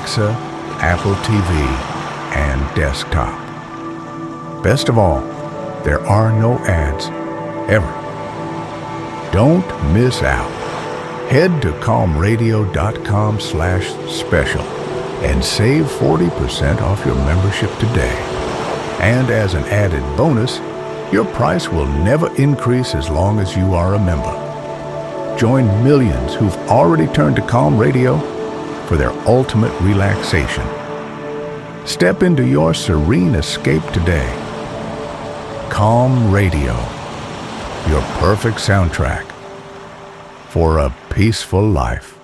Alexa, Apple TV, and desktop. Best of all, there are no ads, ever. Don't miss out. Head to calmradio.com/special and save 40% off your membership today. And as an added bonus, your price will never increase as long as you are a member. Join millions who've already turned to Calm Radio for their ultimate relaxation. Step into your serene escape today. Calm Radio, your perfect soundtrack for a peaceful life.